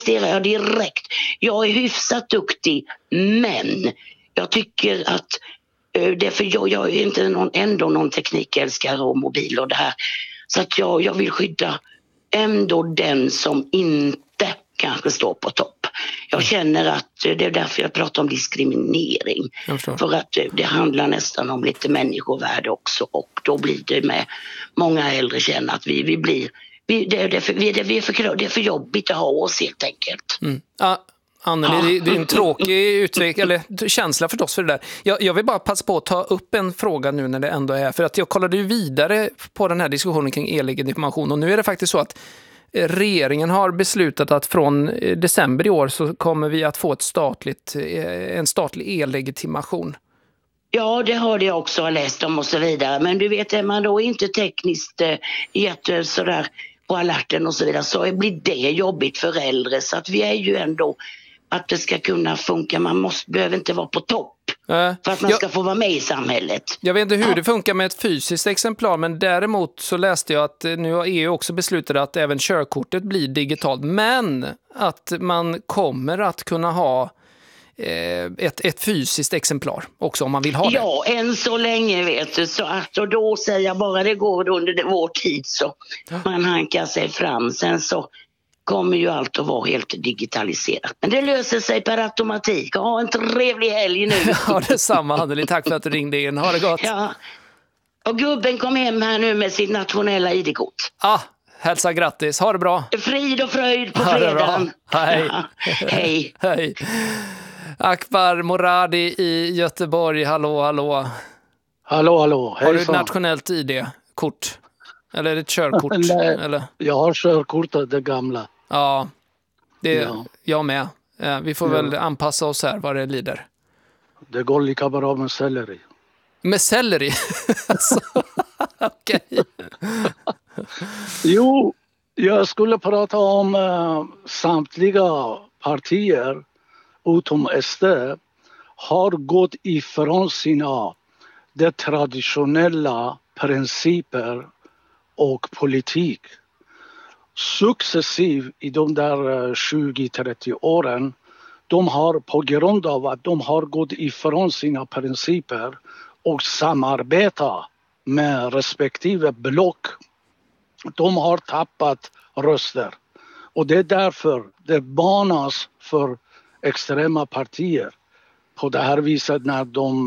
jag direkt. Jag är hyfsat duktig, men jag tycker att jag är inte någon teknikälskare och mobil och det här. Så att jag vill skydda ändå den som inte kanske står på topp. Jag känner att det är därför jag pratar om diskriminering. För att det handlar nästan om lite människovärde också. Och då blir det med många äldre känner att vi blir... Det är för jobbigt att ha oss helt enkelt. Mm. Ja, Anneli, det är en tråkig utveckling, eller känsla förstås för det där. Jag vill bara passa på att ta upp en fråga nu när det ändå är. För att jag kollade ju vidare på den här diskussionen kring e-legitimation. Och nu är det faktiskt så att regeringen har beslutat att från december i år så kommer vi att få en statlig e-legitimation. Ja, det har jag också läst om och så vidare. Men du vet, är man då inte tekniskt sådär på alerten och så vidare, så blir det jobbigt för äldre. Så att vi är ju ändå att det ska kunna funka. Man behöver inte vara på topp för att man ska få vara med i samhället. Jag vet inte hur det funkar med ett fysiskt exemplar, men däremot så läste jag att nu har EU också beslutat att även körkortet blir digitalt. Men att man kommer att kunna ha ett fysiskt exemplar också om man vill ha det. Ja, än så länge vet du. Så att, och då säger jag bara det går under vår tid så man hankar sig fram. Sen så kommer ju allt att vara helt digitaliserat. Men det löser sig per automatik. Ha en trevlig helg nu. Ja, detsamma Anneli. Tack för att du ringde in. Ha det gott. Ja. Och gubben kom hem här nu med sitt nationella ID-kort. Hälsa grattis. Ha det bra. Frid och fröjd på fredagen. Hej. Ja. Hej. Hej. Akbar Moradi i Göteborg. Hallå. Hallå. Har du ett nationellt ID-kort? Eller ett körkort? Nej, eller? Jag har körkortet, det gamla. Ja, jag med. Vi får väl anpassa oss här vad det lider. Det går lika bra med selleri. Med selleri? Okej. Jo, jag skulle prata om samtliga partier utom SD har gått ifrån de traditionella principer och politik. Successivt i de där 20-30 åren, de har på grund av att de har gått ifrån sina principer och samarbetat med respektive block, de har tappat röster. Och det är därför det banas för extrema partier på det här viset när de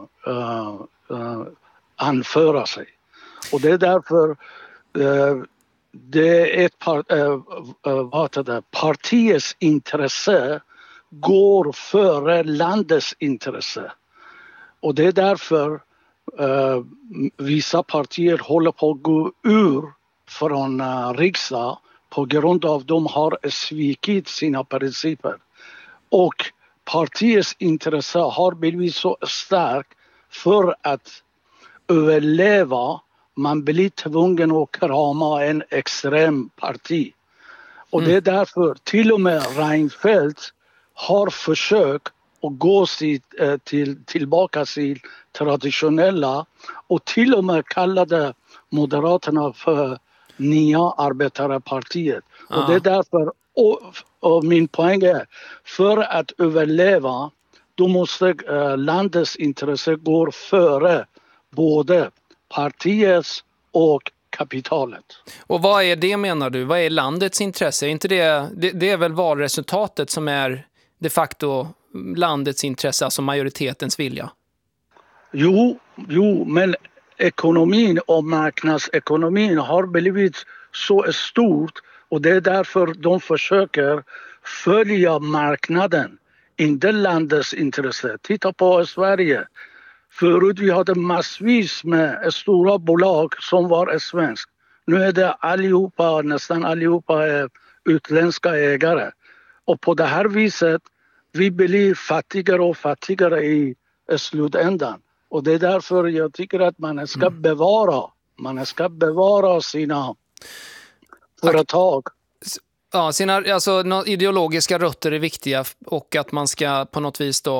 anför sig. Och det är därför det är partiets intresse går före landets intresse. Och det är därför vissa partier håller på att gå ur från riksdag på grund av att de har svikit sina principer. Och partiets intresse har blivit så starkt för att överleva. Man blir tvungen att krama en extrem parti. Och det är därför till och med Reinfeldt har försökt att gå tillbaka till traditionella och till och med kallade Moderaterna för nya arbetarpartiet. Och det är därför, och min poäng är, för att överleva då måste landets intresse gå före både partiets och kapitalet. Och vad är det menar du? Vad är landets intresse? Är inte det är väl valresultatet som är de facto landets intresse, alltså majoritetens vilja? Jo, men ekonomin och marknadsekonomin har blivit så stort och det är därför de försöker följa marknaden, inte landets intresse. Titta på Sverige. Förut vi hade massvis med stora bolag som var svensk. Nu är det nästan allihopa är utländska ägare. Och på det här viset vi blir fattigare och fattigare i slutändan. Och det är därför jag tycker att man ska bevara sina företag. Ja, ideologiska rötter är viktiga och att man ska på något vis då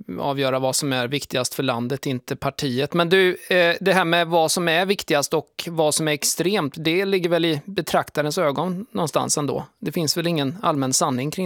avgöra vad som är viktigast för landet, inte partiet. Men du, det här med vad som är viktigast och vad som är extremt, det ligger väl i betraktarens ögon någonstans ändå. Det finns väl ingen allmän sanning kring